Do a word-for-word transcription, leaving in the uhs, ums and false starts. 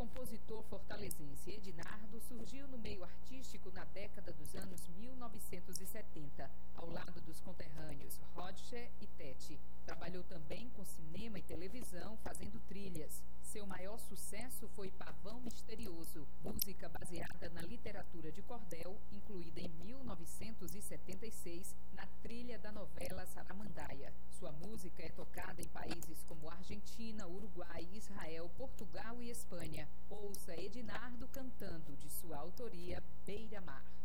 compositor fortalezense Ednardo surgiu no meio artístico na década dos anos mil novecentos e setenta, ao lado dos conterrâneos Roger e Tete. Trabalhou também com cinema e televisão, fazendo trilhas. Seu maior sucesso foi Pavão Misterioso, música baseada na literatura de cordel, incluída em mil novecentos e setenta e seis na trilha da novela Saramandaia. Sua música é tocada em países como Argentina, Uruguai, Israel, Portugal e Espanha. Ouça Ednardo cantando, de sua autoria, Beira-Mar.